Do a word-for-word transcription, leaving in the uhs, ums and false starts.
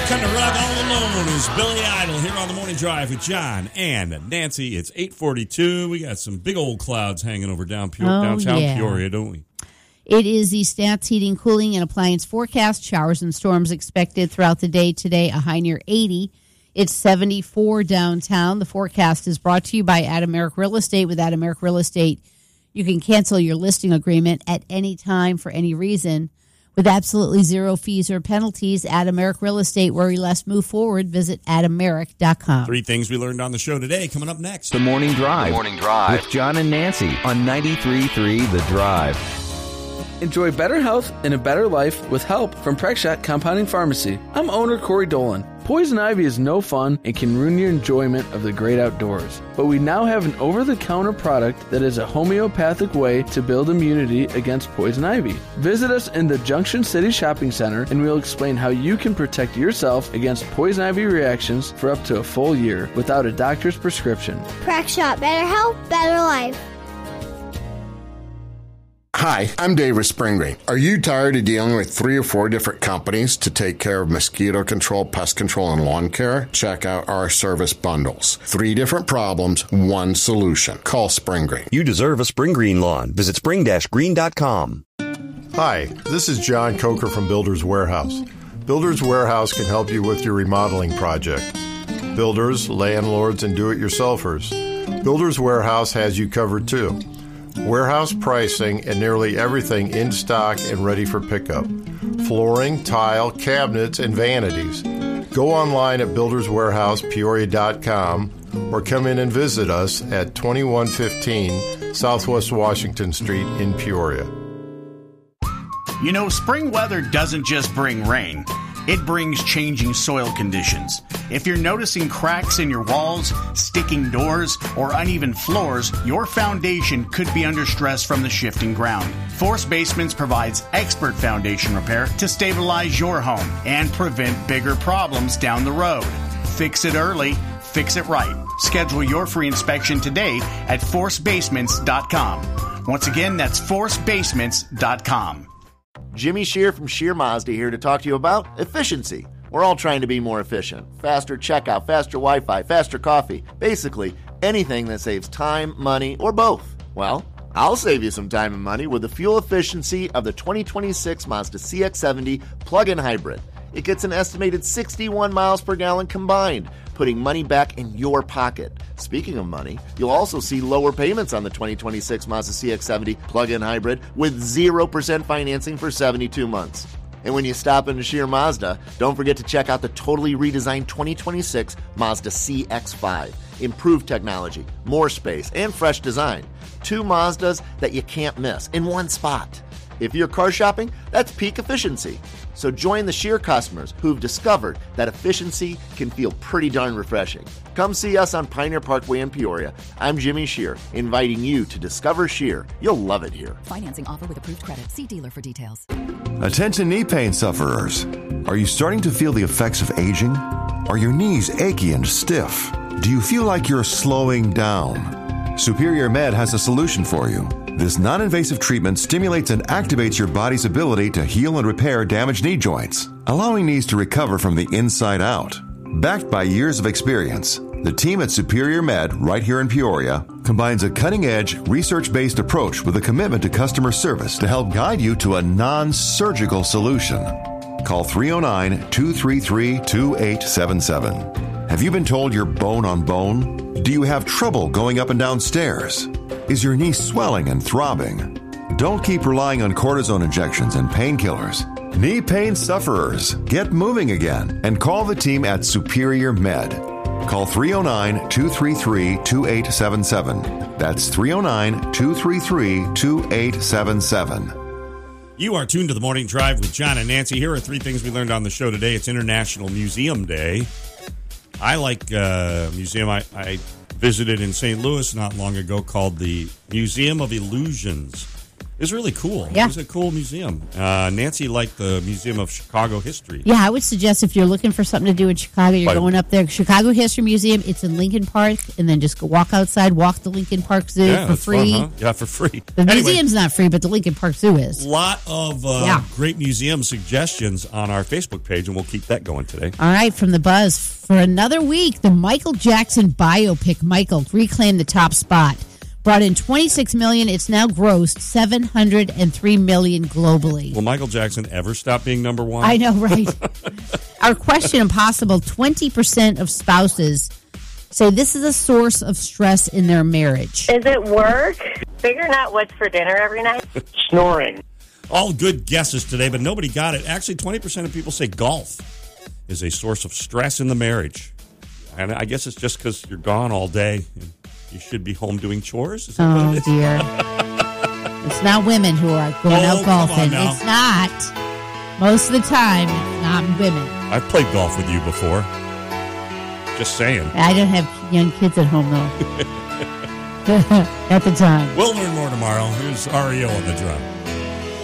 Cutting the rug all alone is Billy Idol here on the Morning Drive with John and Nancy. It's eight forty-two. We got some big old clouds hanging over down Pe- oh, downtown yeah. Peoria, don't we? It is the Stats Heating, Cooling, and Appliance forecast. Showers and storms expected throughout the day today, a high near eighty. It's seventy-four downtown. The forecast is brought to you by Adam Merrick Real Estate. With Adam Merrick Real Estate, you can cancel your listing agreement at any time for any reason with absolutely zero fees or penalties. Adam Merrick Real Estate, where we less move forward. Visit adam merrick dot com. Three things we learned on the show today coming up next. The Morning Drive. The Morning Drive. With John and Nancy on ninety-three point three The Drive. Enjoy better health and a better life with help from Prexshot Compounding Pharmacy. I'm owner Corey Dolan. Poison ivy is no fun and can ruin your enjoyment of the great outdoors. But we now have an over-the-counter product that is a homeopathic way to build immunity against poison ivy. Visit us in the Junction City Shopping Center and we'll explain how you can protect yourself against poison ivy reactions for up to a full year without a doctor's prescription. Prexshot, better health, better life. Hi, I'm David Springgreen. Are you tired of dealing with three or four different companies to take care of mosquito control, pest control, and lawn care? Check out our service bundles. Three different problems, one solution. Call Springgreen. You deserve a Spring Green lawn. Visit spring dash green dot com. Hi, this is John Coker from Builders Warehouse. Builders Warehouse can help you with your remodeling project. Builders, landlords, and do-it-yourselfers. Builders Warehouse has you covered too. Warehouse pricing and nearly everything in stock and ready for pickup. Flooring, tile, cabinets, and vanities. Go online at builders warehouse peoria dot com or come in and visit us at twenty-one fifteen Southwest Washington Street in Peoria. You know, spring weather doesn't just bring rain. It brings changing soil conditions. If you're noticing cracks in your walls, sticking doors, or uneven floors, your foundation could be under stress from the shifting ground. Force Basements provides expert foundation repair to stabilize your home and prevent bigger problems down the road. Fix it early, fix it right. Schedule your free inspection today at force basements dot com. Once again, that's force basements dot com. Jimmy Shear from Shear Mazda here to talk to you about efficiency. We're all trying to be more efficient. Faster checkout, faster Wi-Fi, faster coffee. Basically, anything that saves time, money, or both. Well, I'll save you some time and money with the fuel efficiency of the twenty twenty-six Mazda C X seventy plug-in hybrid. It gets an estimated sixty-one miles per gallon combined, putting money back in your pocket. Speaking of money, you'll also see lower payments on the twenty twenty-six Mazda C X seventy plug-in hybrid with zero percent financing for seventy-two months. And when you stop into Shear Mazda, don't forget to check out the totally redesigned twenty twenty-six Mazda C X five. Improved technology, more space, and fresh design. Two Mazdas that you can't miss in one spot. If you're car shopping, that's peak efficiency. So join the Shear customers who've discovered that efficiency can feel pretty darn refreshing. Come see us on Pioneer Parkway in Peoria. I'm Jimmy Shear, inviting you to discover Shear. You'll love it here. Financing offer with approved credit. See dealer for details. Attention knee pain sufferers. Are you starting to feel the effects of aging? Are your knees achy and stiff? Do you feel like you're slowing down? Superior Med has a solution for you. This non-invasive treatment stimulates and activates your body's ability to heal and repair damaged knee joints, allowing knees to recover from the inside out. Backed by years of experience, the team at Superior Med, right here in Peoria, combines a cutting-edge, research-based approach with a commitment to customer service to help guide you to a non-surgical solution. Call three oh nine, two three three, two eight seven seven. Have you been told you're bone on bone? Do you have trouble going up and down stairs? Is your knee swelling and throbbing? Don't keep relying on cortisone injections and painkillers. Knee pain sufferers, get moving again and call the team at Superior Med. Call three oh nine, two three three, two eight seven seven. That's three oh nine, two three three, two eight seven seven. You are tuned to the Morning Drive with John and Nancy. Here are three things we learned on the show today. It's International Museum Day. I like a uh, museum I, I visited in Saint Louis not long ago called the Museum of Illusions. It's really cool. Yeah. It was a cool museum. Uh, Nancy liked the Museum of Chicago History. Yeah, I would suggest if you're looking for something to do in Chicago, you're Right. going up there. Chicago History Museum, it's in Lincoln Park, and then just go walk outside, walk the Lincoln Park Zoo Yeah, for that's free. fun, huh? Yeah, for free. The Anyway, museum's not free, but the Lincoln Park Zoo is. a lot of uh, Yeah. great museum suggestions on our Facebook page, and we'll keep that going today. All right, from the Buzz. For another week, the Michael Jackson biopic, Michael, reclaimed the top spot. Brought in twenty-six million dollars. It's now grossed seven hundred three million dollars globally. Will Michael Jackson ever stop being number one? I know, right? Our question impossible, twenty percent of spouses say this is a source of stress in their marriage. Is it work? Figuring out what's for dinner every night? Snoring. All good guesses today, but nobody got it. Actually, twenty percent of people say golf is a source of stress in the marriage. And I guess it's just because you're gone all day. And you should be home doing chores. Is that what Oh, it is? dear. It's not women who are going Oh, out come on golfing. now. It's not. Most of the time, it's not women. I've played golf with you before. Just saying. I don't have young kids at home, though. At the time. We'll learn more tomorrow. Here's R E O on the drum.